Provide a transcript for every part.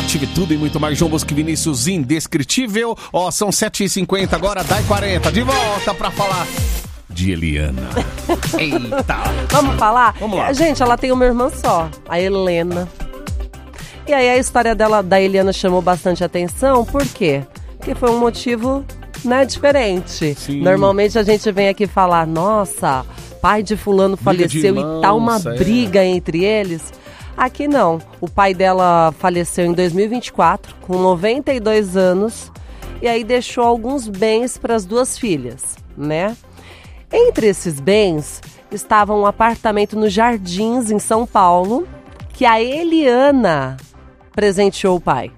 Tive tudo e muito mais. João Bosco e Vinícius, indescritível. Ó, são 7h50 agora, dá 40. De volta pra falar de Eliana. Eita. Vamos falar? Vamos lá. Gente, ela tem uma irmã só, a Helena. E aí a história da Eliana chamou bastante atenção. Por quê? Porque foi um motivo, né, diferente. Sim. Normalmente a gente vem aqui falar, nossa, pai de fulano faleceu irmãos, e tá uma briga entre eles. Aqui não. O pai dela faleceu em 2024, com 92 anos, e aí deixou alguns bens para as duas filhas, né? Entre esses bens estava um apartamento nos Jardins, em São Paulo, que a Eliana presenteou o pai.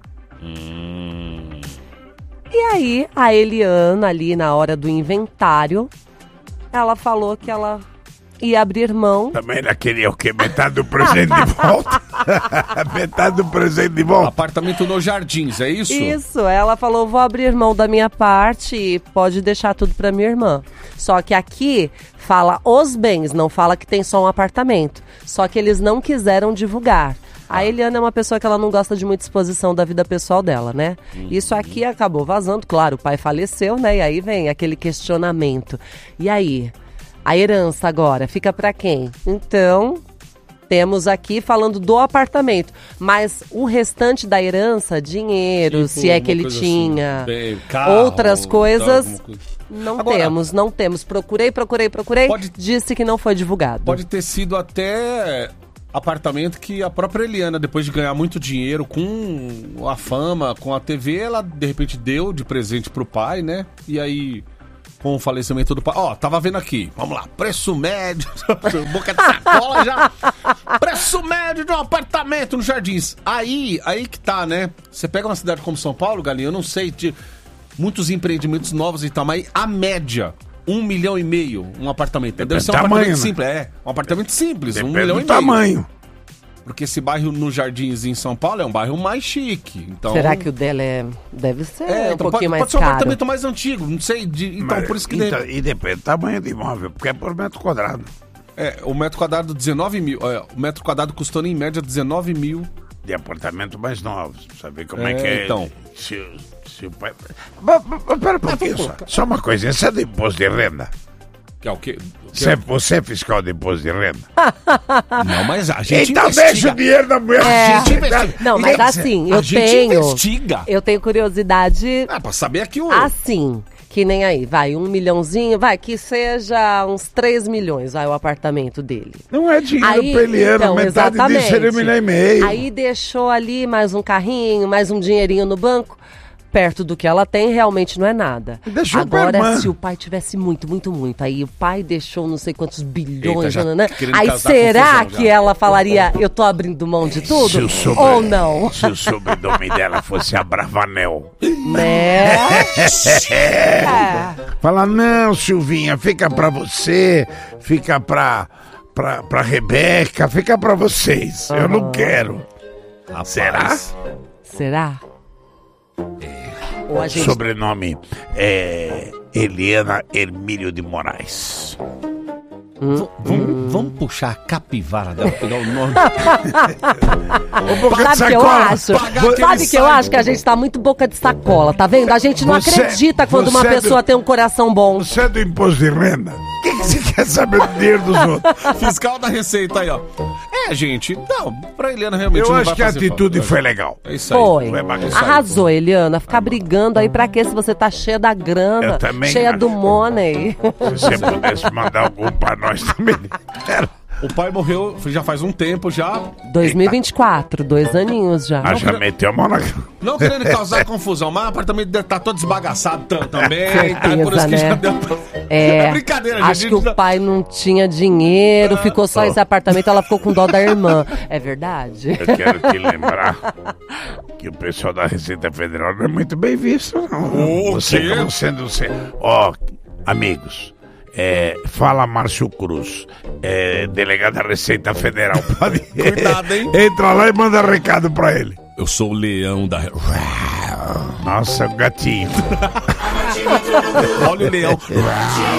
E aí, a Eliana, ali na hora do inventário, ela falou que ela ia abrir mão. Também ela queria o quê? Metade do presente de volta? Metade do presente de volta? Apartamento nos Jardins, é isso? Isso, ela falou, vou abrir mão da minha parte e pode deixar tudo pra minha irmã. Só que aqui fala os bens, não fala que tem só um apartamento. Só que eles não quiseram divulgar. A Eliana é uma pessoa que ela não gosta de muita exposição da vida pessoal dela, né? Isso aqui acabou vazando, claro, o pai faleceu, né? E aí vem aquele questionamento. E aí? A herança agora fica pra quem? Então, temos aqui falando do apartamento. Mas o restante da herança, dinheiro, Tipo, se é que ele uma coisa tinha, assim, bem, carro, outras coisas, alguma coisa. não Agora, temos. Procurei, disse que não foi divulgado. Pode ter sido até apartamento que a própria Eliana, depois de ganhar muito dinheiro com a fama, com a TV, ela de repente deu de presente pro pai, né? E aí, com o falecimento do pai... Ó, tava vendo aqui, vamos lá, preço médio, boca de sacola já, preço médio de um apartamento nos Jardins. Aí que tá, né? Você pega uma cidade como São Paulo, Galinha, eu não sei, de muitos empreendimentos novos e tal, mas a média... 1,5 milhão um apartamento. Deve ser um tamanho, apartamento né? simples. É, um apartamento simples, Depende 1,5 milhão. do tamanho. Porque esse bairro nos Jardins em São Paulo é um bairro mais chique. Então... Será que o dela deve ser um então pouquinho mais pode ser um caro? apartamento mais antigo, não sei. Então, Mas, por isso que... então, e depende do tamanho do imóvel, porque é por metro quadrado. o metro quadrado 19 mil. O metro quadrado custando em média 19 mil. De apartamento mais novos, sabe como é que é? Então. Se o pai... Pera um pouquinho só uma coisinha, você é do imposto de renda? Que é o quê? Você é fiscal de imposto de renda? Não, mas a gente Então investiga. deixa o dinheiro da mulher. A gente investiga. Não, mas assim, A gente investiga. eu tenho curiosidade, Pra saber aqui o... assim, que nem aí, vai, 1 milhãozinho, vai, que seja uns 3 milhões, vai, o apartamento dele. Não é dinheiro Aí, pra Eliana, então, metade disso seria 1,5 milhão. Aí deixou ali mais um carrinho, mais um dinheirinho no banco. Perto do que ela tem, realmente não é nada. Deixou pra irmã. Agora, se o pai tivesse muito, aí o pai deixou não sei quantos bilhões, Eita, já querendo aí casar será confusão que já. ela falaria, eu tô abrindo mão de tudo? Ou não? Se o sobrenome dela fosse Abravanel. Né? Fala, não, Silvinha, fica pra você, fica pra Rebeca, fica pra vocês. Eu não quero. Será? Será? Ou a gente... Sobrenome é Eliana Hermílio de Moraes. Vamos puxar a capivara dela, pegar o nome. Boca de Sabe o que eu sacola. acho? Pagar aquele Sabe que eu saco. acho que a gente tá muito boca de sacola, tá vendo? A gente não Você- acredita quando uma você é do- pessoa tem um coração bom. Você é do imposto de renda? O que você quer saber do dinheiro dos outros? Fiscal da Receita aí, ó. Gente, não, pra Eliana realmente Eu não acho vai que a fazer atitude falta. foi legal. É isso aí. Foi. Vai bagunçar. Arrasou, Eliana. Ficar brigando aí pra quê se você tá cheia da grana, Eu também cheia acho. do money. Se você pudesse mandar algum pra nós também. O pai morreu já faz um tempo já. 2024, 2 aninhos já. Já meteu a mão na... Não querendo causar confusão, mas o apartamento deve estar todo desbagaçado também. Certeza, Por isso que né? já deu... É brincadeira, gente. Acho que o pai não tinha dinheiro, ficou só esse apartamento, ela ficou com dó da irmã. É verdade? Eu quero te lembrar que o pessoal da Receita Federal não é muito bem visto, não. O Você quê? como sendo... Ó, amigos, fala Márcio Cruz, delegado da Receita Federal. Pode... Cuidado, hein? Entra lá e manda recado pra ele. Eu sou o leão da... Nossa, o gatinho. Olha o leão.